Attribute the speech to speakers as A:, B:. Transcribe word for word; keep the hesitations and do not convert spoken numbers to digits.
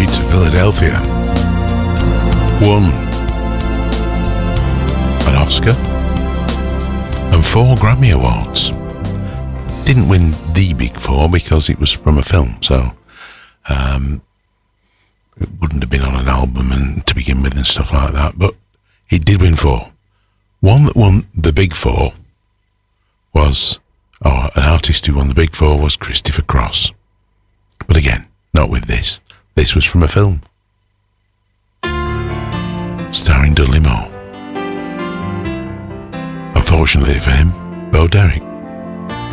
A: to Philadelphia. Won an Oscar and four Grammy Awards. Didn't win the big four because it was from a film, so um, it wouldn't have been on an album and to begin with and stuff like that, but it did win four. One that won the big four was, or an artist who won the big four was Christopher Cross. But again, not with this. This was from a film starring Dudley Moore. Unfortunately for him, Bo Derek.